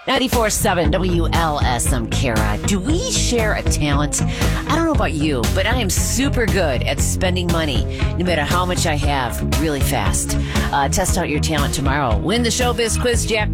94.7 WLSM Kara. Do we share a talent? I don't know about you, but I am super good at spending money, no matter how much I have, really fast. Test out your talent tomorrow. Win the Showbiz Quiz